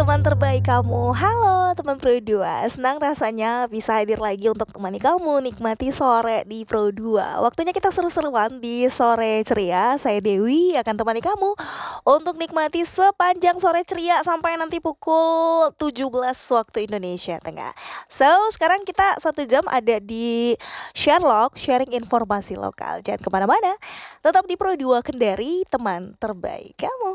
teman terbaik kamu. Halo teman Pro 2, senang rasanya bisa hadir lagi untuk temani kamu nikmati sore di Pro 2. Waktunya kita seru-seruan di sore ceria. Saya Dewi akan temani kamu untuk nikmati sepanjang sore ceria sampai nanti pukul 17 waktu Indonesia Tengah. So, sekarang kita 1 jam ada di Sherlock, sharing informasi lokal. Jangan kemana-mana, tetap di Pro 2 Kendari, teman terbaik kamu.